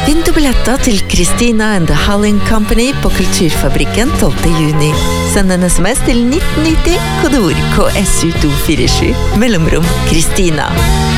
Vinn du billetter til Christina and the Howling Company på Kulturfabrikken 12. juni. Send en SMS til 1990, kodeord KSU247, mellomrom Christina.